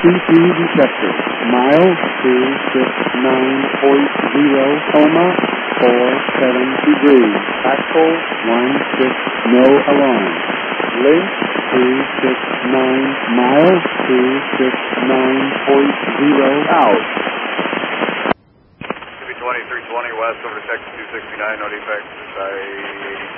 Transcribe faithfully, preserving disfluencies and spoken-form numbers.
C P detector. Mile two six nine point zero, coma, four seven degrees. Axle one six, no alarm. Link two six nine, mile two six nine point zero, out. twenty-three twenty west over to Texas two sixty-nine, no defects, I